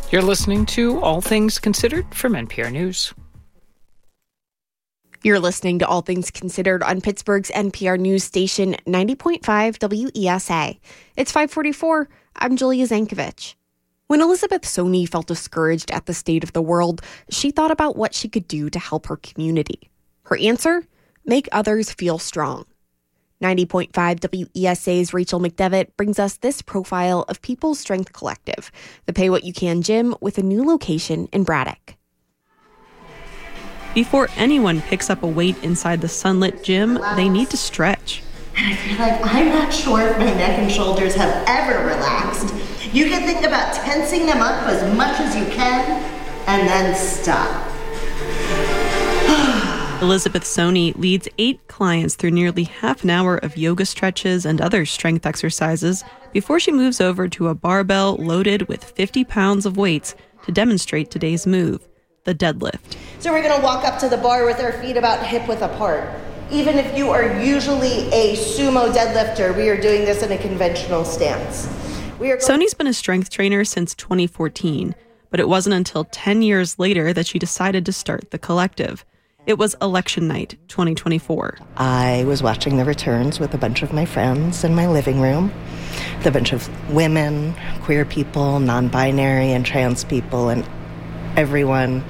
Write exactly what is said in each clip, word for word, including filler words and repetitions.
You're listening to All Things Considered from N P R News. You're listening to All Things Considered on Pittsburgh's N P R News station ninety point five W E S A. It's five forty-four. I'm Julia Zankovich. When Elizabeth Soni felt discouraged at the state of the world, she thought about what she could do to help her community. Her answer? Make others feel strong. ninety point five W E S A's Rachel McDevitt brings us this profile of People's Strength Collective, the Pay What You Can gym with a new location in Braddock. Before anyone picks up a weight inside the sunlit gym, they need to stretch. And I feel like I'm not sure if my neck and shoulders have ever relaxed. You can think about tensing them up as much as you can, and then stop. Elizabeth Soni leads eight clients through nearly half an hour of yoga stretches and other strength exercises before she moves over to a barbell loaded with fifty pounds of weights to demonstrate today's move, the deadlift. So we're gonna walk up to the bar with our feet about hip-width apart. Even if you are usually a sumo deadlifter, we are doing this in a conventional stance. We are going- Soni's been a strength trainer since twenty fourteen, but it wasn't until ten years later that she decided to start the collective. It was election night, twenty twenty-four. I was watching the returns with a bunch of my friends in my living room. The bunch of women, queer people, non-binary, and trans people, and everyone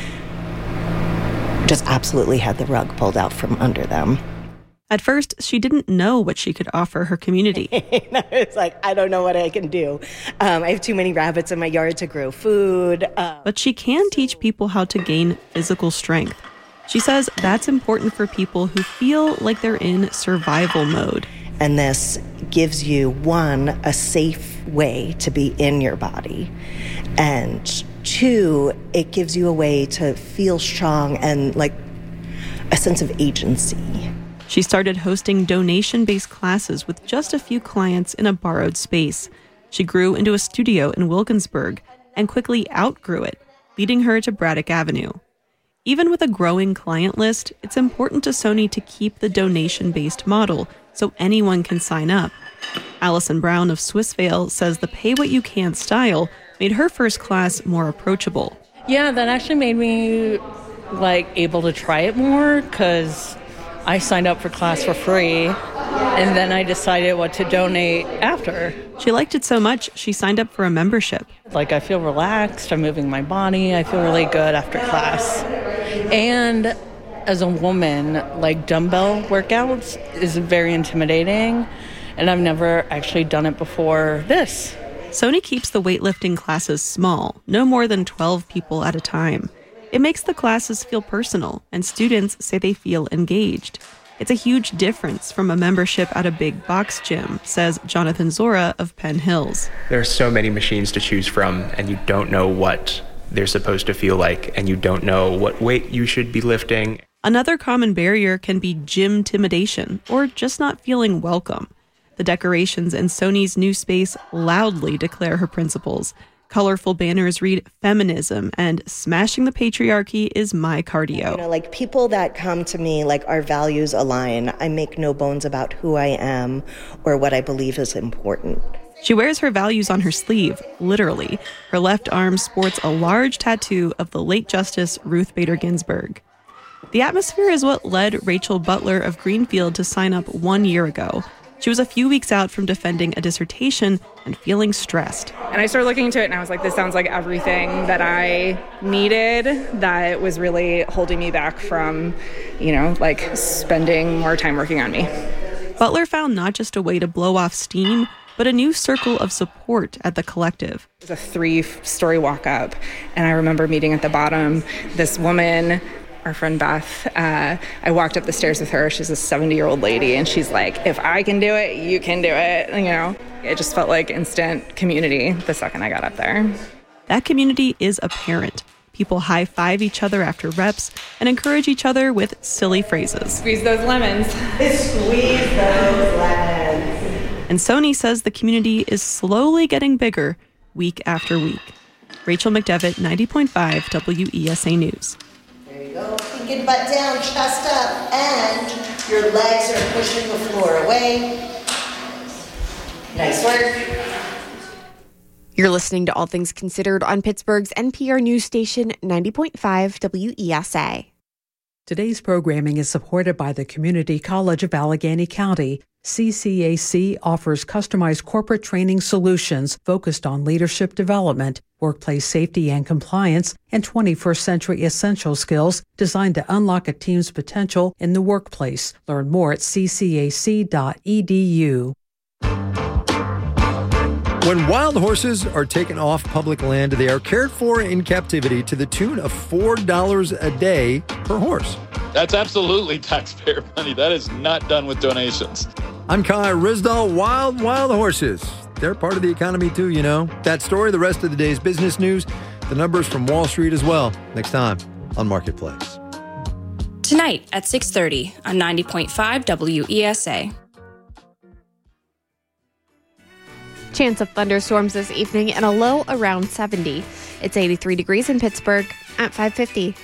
just absolutely had the rug pulled out from under them. At first, she didn't know what she could offer her community. It's like, I don't know what I can do. Um, I have too many rabbits in my yard to grow food. Uh, but she can teach people how to gain physical strength. She says that's important for people who feel like they're in survival mode. And this gives you, one, a safe way to be in your body. And two, it gives you a way to feel strong and like a sense of agency. She started hosting donation-based classes with just a few clients in a borrowed space. She grew into a studio in Wilkinsburg and quickly outgrew it, leading her to Braddock Avenue. Even with a growing client list, it's important to Soni to keep the donation-based model so anyone can sign up. Allison Brown of Swissvale says the Pay What You Can style made her first class more approachable. Yeah, that actually made me like able to try it more because I signed up for class for free and then I decided what to donate after. She liked it so much, she signed up for a membership. Like I feel relaxed, I'm moving my body, I feel really good after class. And as a woman, like dumbbell workouts is very intimidating and I've never actually done it before this. Soni keeps the weightlifting classes small, no more than twelve people at a time. It makes the classes feel personal, and students say they feel engaged. It's a huge difference from a membership at a big box gym, says Jonathan Zora of Penn Hills. There are so many machines to choose from, and you don't know what they're supposed to feel like, and you don't know what weight you should be lifting. Another common barrier can be gym-timidation, or just not feeling welcome. The decorations in Soni's new space loudly declare her principles. Colorful banners read feminism and smashing the patriarchy is my cardio. You know, like people that come to me, like our values align. I make no bones about who I am or what I believe is important. She wears her values on her sleeve, literally. Her left arm sports a large tattoo of the late Justice Ruth Bader Ginsburg. The atmosphere is what led Rachel Butler of Greenfield to sign up one year ago. She was a few weeks out from defending a dissertation and feeling stressed. And I started looking into it and I was like, this sounds like everything that I needed, that was really holding me back from, you know, like spending more time working on me. Butler found not just a way to blow off steam, but a new circle of support at the collective. It was a three-story walk-up, and I remember meeting at the bottom this woman, our friend Beth. Uh, I walked up the stairs with her. She's a seventy-year-old lady, and she's like, if I can do it, you can do it. You know, it just felt like instant community the second I got up there. That community is apparent. People high-five each other after reps and encourage each other with silly phrases. Squeeze those lemons. Squeeze those lemons. And Soni says the community is slowly getting bigger week after week. Rachel McDevitt, ninety point five W E S A News. There you go. Thinking butt down, chest up, and your legs are pushing the floor away. Nice work. You're listening to All Things Considered on Pittsburgh's N P R News Station ninety point five W E S A. Today's programming is supported by the Community College of Allegheny County. C C A C offers customized corporate training solutions focused on leadership development, workplace safety and compliance, and twenty-first century essential skills designed to unlock a team's potential in the workplace. Learn more at c c a c dot e d u. When wild horses are taken off public land, they are cared for in captivity to the tune of four dollars a day per horse. That's absolutely taxpayer money. That is not done with donations. I'm Kai Rizdal. Wild, wild horses. They're part of the economy too, you know. That story, the rest of the day's business news, the numbers from Wall Street as well. Next time on Marketplace. Tonight at six thirty on ninety point five W E S A. Chance of thunderstorms this evening and a low around seventy. It's eighty-three degrees in Pittsburgh at five fifty.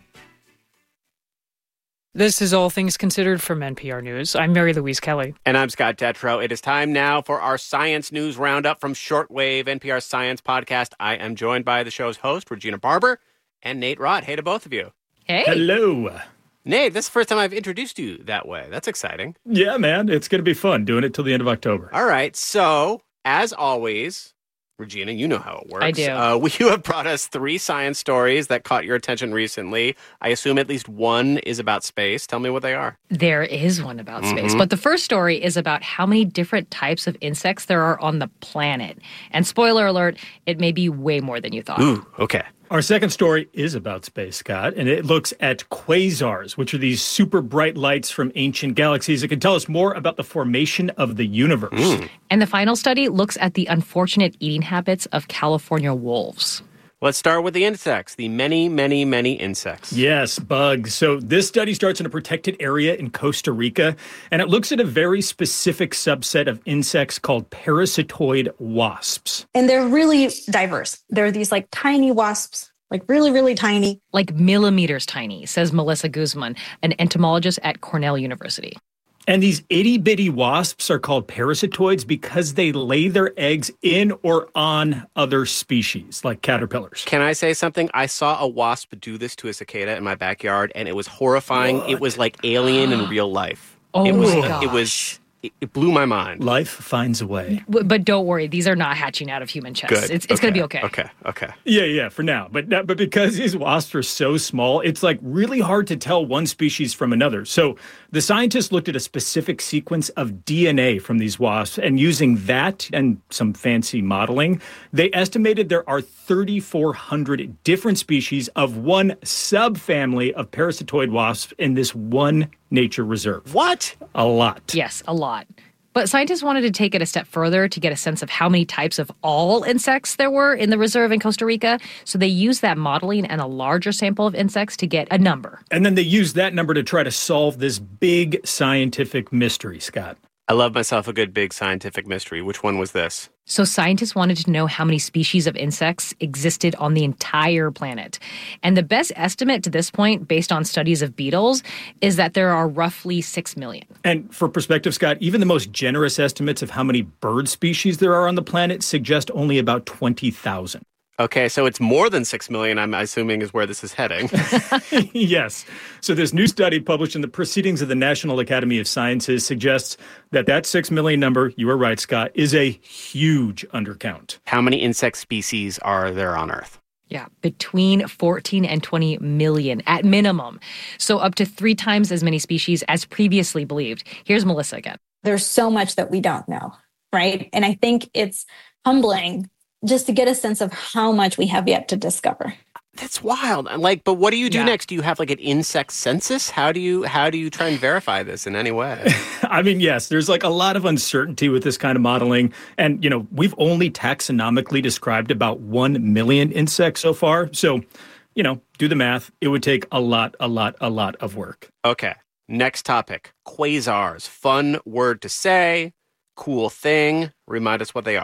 This is All Things Considered from N P R News. I'm Mary Louise Kelly. And I'm Scott Detrow. It is time now for our Science News Roundup from Shortwave, N P R Science Podcast. I am joined by the show's host, Regina Barber, and Nate Rott. Hey to both of you. Hey. Hello. Nate, this is the first time I've introduced you that way. That's exciting. Yeah, man. It's going to be fun doing it till the end of October. All right. So, as always, Regina, you know how it works. I do. Uh, you have brought us three science stories that caught your attention recently. I assume at least one is about space. Tell me what they are. There is one about Mm-hmm. space. But the first story is about how many different types of insects there are on the planet. And spoiler alert, it may be way more than you thought. Ooh, okay. Our second story is about space, Scott, and it looks at quasars, which are these super bright lights from ancient galaxies. It can tell us more about the formation of the universe. Mm. And the final study looks at the unfortunate eating habits of California wolves. Let's start with the insects, the many, many, many insects. Yes, bugs. So this study starts in a protected area in Costa Rica, and it looks at a very specific subset of insects called parasitoid wasps. And they're really diverse. They're these like tiny wasps, like really, really tiny. Like millimeters tiny, says Melissa Guzman, an entomologist at Cornell University. And these itty-bitty wasps are called parasitoids because they lay their eggs in or on other species, like caterpillars. Can I say something? I saw a wasp do this to a cicada in my backyard, and it was horrifying. What? It was like Alien in real life. Oh, it was, my gosh. It was... It blew my mind. Life finds a way. But don't worry, these are not hatching out of human chests. Good. It's, it's okay. going to be okay. Okay, okay. Yeah, yeah, for now. But but because these wasps are so small, it's like really hard to tell one species from another. So the scientists looked at a specific sequence of D N A from these wasps, and using that and some fancy modeling, they estimated there are thirty-four hundred different species of one subfamily of parasitoid wasps in this one nature reserve. What? A lot. Yes, a lot. But scientists wanted to take it a step further to get a sense of how many types of all insects there were in the reserve in Costa Rica. So they used that modeling and a larger sample of insects to get a number. And then they used that number to try to solve this big scientific mystery, Scott. I love myself a good big scientific mystery. Which one was this? So scientists wanted to know how many species of insects existed on the entire planet. And the best estimate to this point, based on studies of beetles, is that there are roughly six million. And for perspective, Scott, even the most generous estimates of how many bird species there are on the planet suggest only about twenty thousand. Okay, so it's more than six million, I'm assuming, is where this is heading. Yes. So this new study published in the Proceedings of the National Academy of Sciences suggests that that six million number, you were right, Scott, is a huge undercount. How many insect species are there on Earth? Yeah, between fourteen and twenty million at minimum. So up to three times as many species as previously believed. Here's Melissa again. There's so much that we don't know, right? And I think it's humbling just to get a sense of how much we have yet to discover. That's wild. Like, but what do you do Yeah. next? Do you have like an insect census? How do you how do you try and verify this in any way? I mean, yes, there's like a lot of uncertainty with this kind of modeling. And, you know, we've only taxonomically described about one million insects so far. So, you know, do the math. It would take a lot, a lot, a lot of work. Okay. Next topic. Quasars. Fun word to say. Cool thing. Remind us what they are.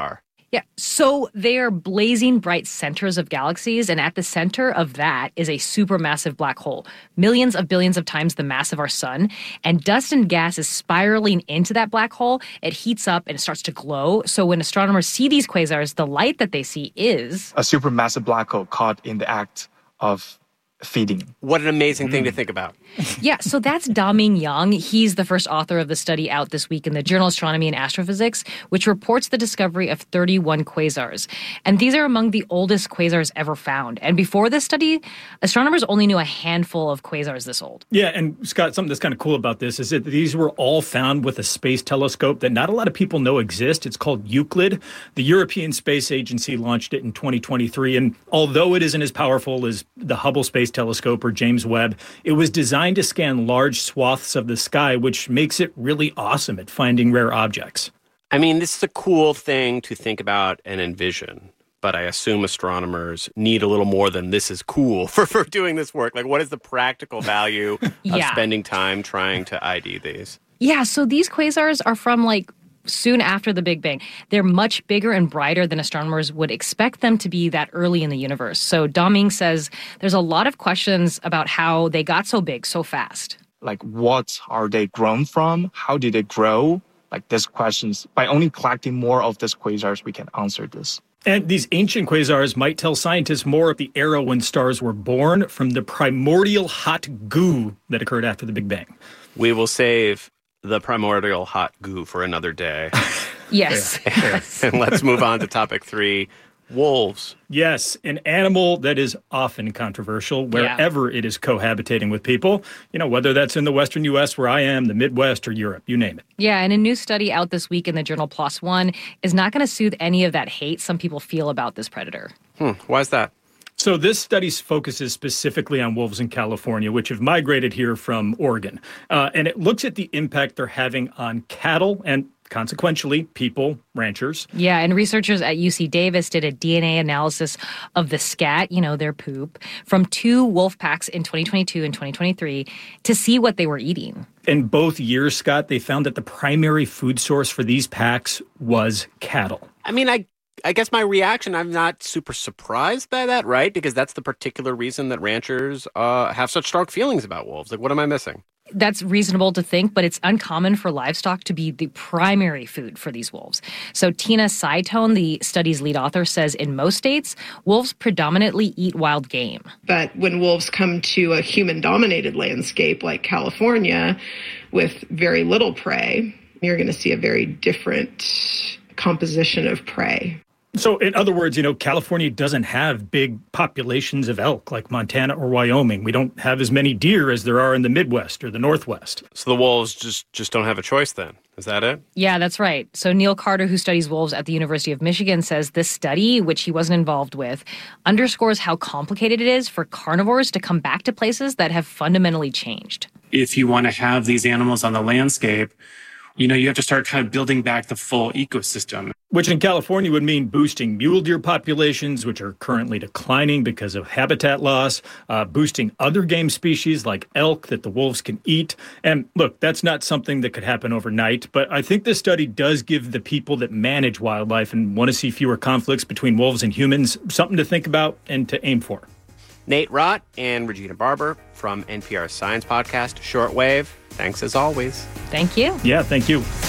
Yeah, so they are blazing bright centers of galaxies, and at the center of that is a supermassive black hole, millions of billions of times the mass of our sun, and dust and gas is spiraling into that black hole. It heats up and it starts to glow, so when astronomers see these quasars, the light that they see is a supermassive black hole caught in the act of feeding. What an amazing mm. thing to think about. Yeah, so that's Daming Yang. He's the first author of the study out this week in the journal Astronomy and Astrophysics, which reports the discovery of thirty-one quasars. And these are among the oldest quasars ever found. And before this study, astronomers only knew a handful of quasars this old. Yeah, and Scott, something that's kind of cool about this is that these were all found with a space telescope that not a lot of people know exists. It's called Euclid. The European Space Agency launched it in twenty twenty-three, and although it isn't as powerful as the Hubble Space Telescope or James Webb, it was designed to scan large swaths of the sky, which makes it really awesome at finding rare objects. I mean, this is a cool thing to think about and envision, but I assume astronomers need a little more than this is cool for, for doing this work. Like, what is the practical value yeah. of spending time trying to I D these? Yeah, so these quasars are from, like, soon after the Big Bang. They're much bigger and brighter than astronomers would expect them to be that early in the universe. So Daming says there's a lot of questions about how they got so big so fast. Like, what are they grown from? How did they grow? Like, these questions, by only collecting more of these quasars, we can answer this. And these ancient quasars might tell scientists more of the era when stars were born from the primordial hot goo that occurred after the Big Bang. We will save the primordial hot goo for another day. Yes. yes. And let's move on to topic three, wolves. Yes, an animal that is often controversial wherever yeah. it is cohabitating with people, you know, whether that's in the western U S where I am, the Midwest, or Europe, you name it. Yeah, and a new study out this week in the journal PLOS ONE is not going to soothe any of that hate some people feel about this predator. Hmm. Why is that? So this study focuses specifically on wolves in California, which have migrated here from Oregon. Uh, and it looks at the impact they're having on cattle and consequentially people, ranchers. Yeah, and researchers at U C Davis did a D N A analysis of the scat, you know, their poop, from two wolf packs in twenty twenty-two and twenty twenty-three to see what they were eating. In both years, Scott, they found that the primary food source for these packs was cattle. I mean, I I guess my reaction, I'm not super surprised by that, right? Because that's the particular reason that ranchers uh, have such strong feelings about wolves. Like, what am I missing? That's reasonable to think, but it's uncommon for livestock to be the primary food for these wolves. So Tina Saitone, the study's lead author, says in most states, wolves predominantly eat wild game. But when wolves come to a human-dominated landscape like California with very little prey, you're going to see a very different composition of prey. So in other words, you know, California doesn't have big populations of elk like Montana or Wyoming. We don't have as many deer as there are in the Midwest or the Northwest. So the wolves just, just don't have a choice then. Is that it? Yeah, that's right. So Neil Carter, who studies wolves at the University of Michigan, says this study, which he wasn't involved with, underscores how complicated it is for carnivores to come back to places that have fundamentally changed. If you want to have these animals on the landscape, you know, you have to start kind of building back the full ecosystem. Which in California would mean boosting mule deer populations, which are currently declining because of habitat loss, uh, boosting other game species like elk that the wolves can eat. And look, that's not something that could happen overnight, but I think this study does give the people that manage wildlife and want to see fewer conflicts between wolves and humans something to think about and to aim for. Nate Rott and Regina Barber from N P R's science podcast, Shortwave. Thanks as always. Thank you. Yeah, thank you.